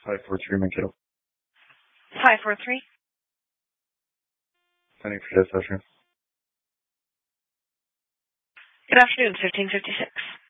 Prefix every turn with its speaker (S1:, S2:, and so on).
S1: 543 Mankato.
S2: 543.
S1: Sending for dispatcher.
S2: Good afternoon, 1556.